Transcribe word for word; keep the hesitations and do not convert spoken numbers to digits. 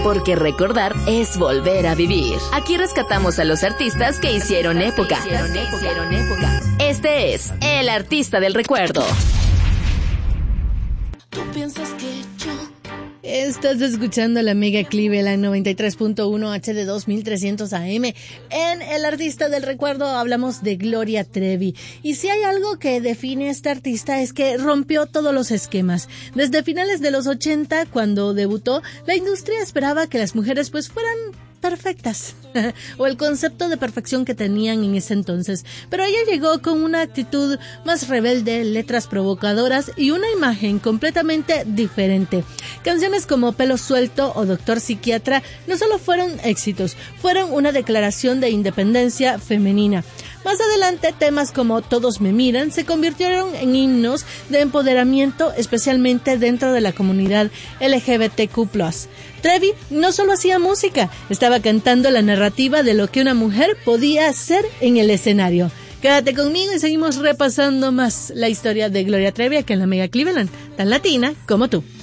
Porque recordar es volver a vivir. Aquí rescatamos a los artistas que hicieron época. Este es El Artista del Recuerdo. Tú piensas que yo... Estás escuchando la Mega Cleveland noventa y tres punto uno H D dos mil trescientos A M. En El Artista del Recuerdo hablamos de Gloria Trevi. Y si hay algo que define a esta artista es que rompió todos los esquemas. Desde finales de los ochenta, cuando debutó, la industria esperaba que las mujeres pues fueran perfectas, o el concepto de perfección que tenían en ese entonces. Pero ella llegó con una actitud más rebelde, letras provocadoras y una imagen completamente diferente. Canciones como Pelo Suelto o Doctor Psiquiatra no solo fueron éxitos, fueron una declaración de independencia femenina. Más adelante, temas como Todos me miran se convirtieron en himnos de empoderamiento, especialmente dentro de la comunidad L G B T Q plus. Trevi no solo hacía música, estaba cantando la narrativa de lo que una mujer podía hacer en el escenario. Quédate conmigo y seguimos repasando más la historia de Gloria Trevi aquí en la Mega Cleveland, tan latina como tú.